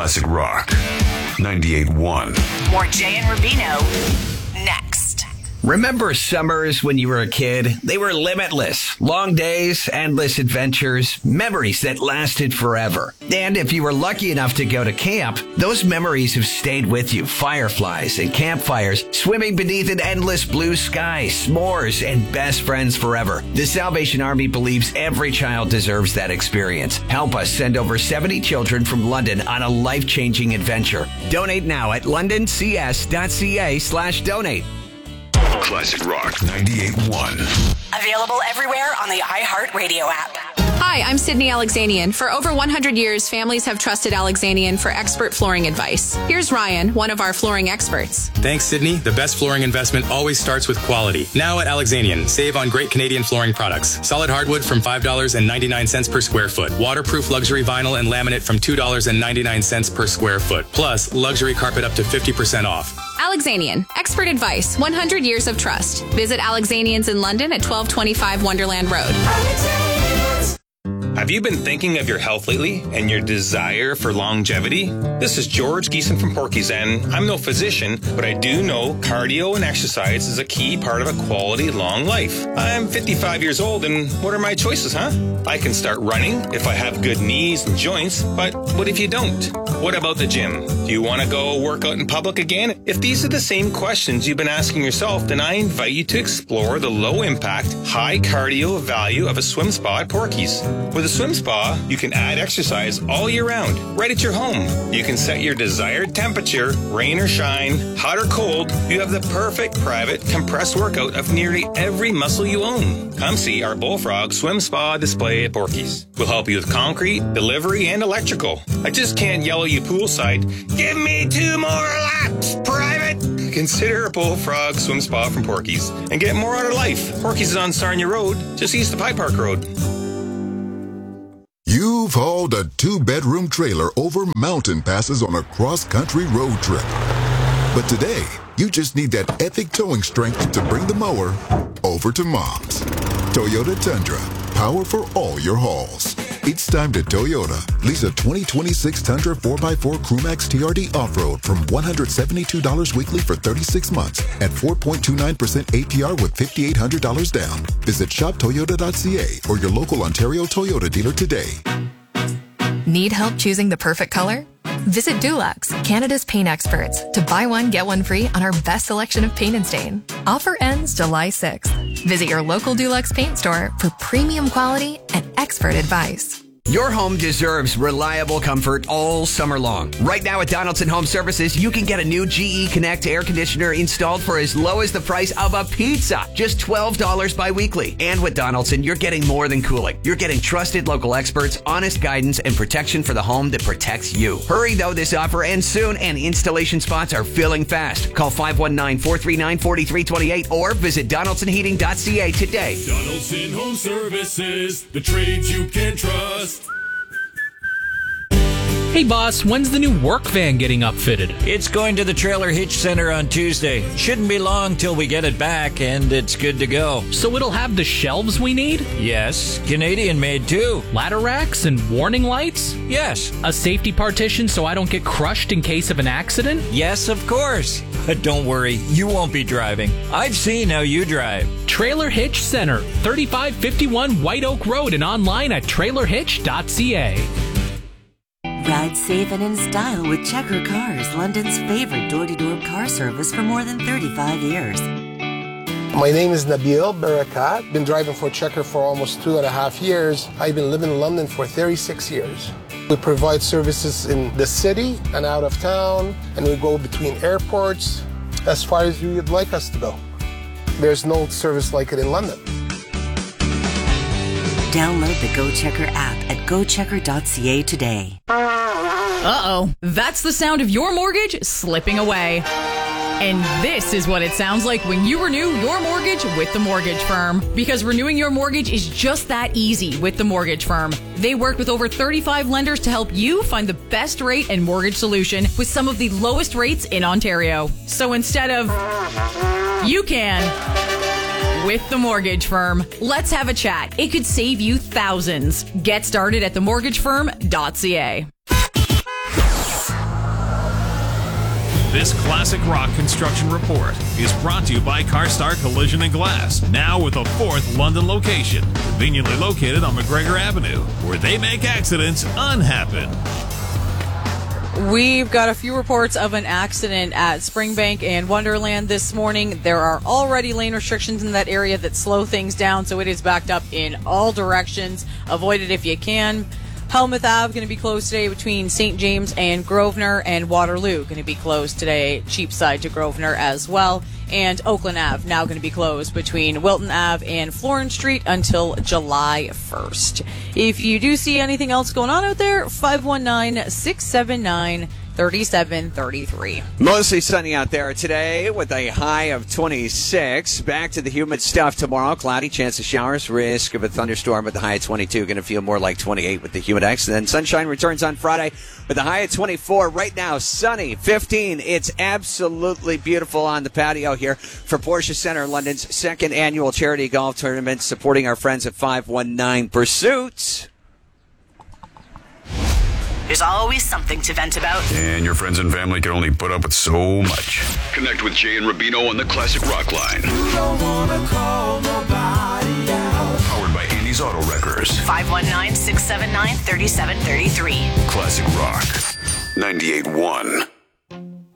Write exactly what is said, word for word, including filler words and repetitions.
Classic Rock ninety-eight point one. More Jay and Rubino next. Remember summers when you were a kid? They were limitless. Long days, endless adventures, memories that lasted forever. And if you were lucky enough to go to camp, those memories have stayed with you. Fireflies and campfires, swimming beneath an endless blue sky, s'mores, and best friends forever. The Salvation Army believes every child deserves that experience. Help us send over seventy children from London on a life-changing adventure. Donate now at londoncs.ca slash donate. Classic Rock ninety-eight point one. Available everywhere on the iHeartRadio app. Hi, I'm Sydney Alexanian. For over one hundred years, families have trusted Alexanian for expert flooring advice. Here's Ryan, one of our flooring experts. Thanks, Sydney. The best flooring investment always starts with quality. Now at Alexanian, save on great Canadian flooring products. Solid hardwood from five dollars and ninety-nine cents per square foot. Waterproof luxury vinyl and laminate from two dollars and ninety-nine cents per square foot. Plus, luxury carpet up to fifty percent off. Alexanian, expert advice, one hundred years of trust. Visit Alexanians in London at twelve twenty-five Wonderland Road. Have you been thinking of your health lately and your desire for longevity? This is George Geeson from Porky's, and I'm no physician, but I do know cardio and exercise is a key part of a quality long life. I'm fifty-five years old, and what are my choices, huh? I can start running if I have good knees and joints, but what if you don't? What about the gym? Do you want to go work out in public again? If these are the same questions you've been asking yourself, then I invite you to explore the low-impact, high-cardio value of a swim spa at Porky's. With a swim spa, you can add exercise all year round, right at your home. You can set your desired temperature, rain or shine, hot or cold. You have the perfect private compressed workout of nearly every muscle you own. Come see our Bullfrog Swim Spa display at Porky's. We'll help you with concrete, delivery, and electrical. I just can't yell at you poolside, give me two more laps, private! Consider a Bullfrog Swim Spa from Porky's and get more out of life. Porky's is on Sarnia Road, just east of High Park Road. You've hauled a two-bedroom trailer over mountain passes on a cross-country road trip. But today, you just need that epic towing strength to bring the mower over to Mom's. Toyota Tundra, power for all your hauls. It's time to Toyota. Lease a twenty twenty-six Tundra four by four Crewmax T R D Off-Road from one hundred seventy-two dollars weekly for thirty-six months at four point two nine percent A P R with five thousand eight hundred dollars down. Visit shop toyota dot c a or your local Ontario Toyota dealer today. Need help choosing the perfect color? Visit Dulux, Canada's paint experts, to buy one, get one free on our best selection of paint and stain. Offer ends July sixth. Visit your local Dulux paint store for premium quality and expert advice. Your home deserves reliable comfort all summer long. Right now at Donaldson Home Services, you can get a new G E Connect air conditioner installed for as low as the price of a pizza, just twelve dollars bi-weekly. And with Donaldson, you're getting more than cooling. You're getting trusted local experts, honest guidance, and protection for the home that protects you. Hurry, though, this offer ends soon, and installation spots are filling fast. Call five one nine, four three nine, four three two eight or visit donaldson heating dot c a today. Donaldson Home Services, the trades you can trust. Hey boss, when's the new work van getting upfitted? It's going to the Trailer Hitch Center on Tuesday. Shouldn't be long till we get it back and it's good to go. So it'll have the shelves we need? Yes, Canadian made too. Ladder racks and warning lights? Yes. A safety partition so I don't get crushed in case of an accident? Yes, of course. But don't worry, you won't be driving. I've seen how you drive. Trailer Hitch Center, thirty-five fifty-one White Oak Road, and online at trailer hitch dot c a. Ride safe and in style with Checker Cars, London's favorite door-to-door car service for more than thirty-five years. My name is Nabil Barakat. Been driving for Checker for almost two and a half years. I've been living in London for thirty-six years. We provide services in the city and out of town, and we go between airports as far as you would like us to go. There's no service like it in London. Download the GoChecker app at go checker dot c a today. Uh-oh, that's the sound of your mortgage slipping away. And this is what it sounds like when you renew your mortgage with the mortgage firm. Because renewing your mortgage is just that easy with the mortgage firm. They work with over thirty-five lenders to help you find the best rate and mortgage solution with some of the lowest rates in Ontario. So instead of you can with the mortgage firm, let's have a chat. It could save you thousands. Get started at the mortgage firm dot c a. This Classic Rock Construction Report is brought to you by CarStar Collision and Glass, now with a fourth London location, conveniently located on McGregor Avenue, where they make accidents unhappen. We've got a few reports of an accident at Springbank and Wonderland this morning. There are already lane restrictions in that area that slow things down, so it is backed up in all directions. Avoid it if you can. Helmuth Avenue going to be closed today between Saint James and Grosvenor, and Waterloo going to be closed today, Cheapside to Grosvenor as well. And Oakland Avenue now going to be closed between Wilton Avenue and Florence Street until July first. If you do see anything else going on out there, five one nine, six seven nine, three seven three three. Mostly sunny out there today with a high of twenty-six. Back to the humid stuff tomorrow. Cloudy, chance of showers, risk of a thunderstorm with the high of twenty-two. Going to feel more like twenty-eight with the Humidex. And then sunshine returns on Friday with a high of twenty-four. Right now, sunny, fifteen. It's absolutely beautiful on the patio here for Porsche Center, London's second annual charity golf tournament, supporting our friends at five one nine Pursuits. There's always something to vent about. And your friends and family can only put up with so much. Connect with Jay and Rubino on the Classic Rock line. You don't wanna call nobody out. Powered by Andy's Auto Wreckers. five one nine, six seven nine, three seven three three. Classic Rock ninety-eight point one.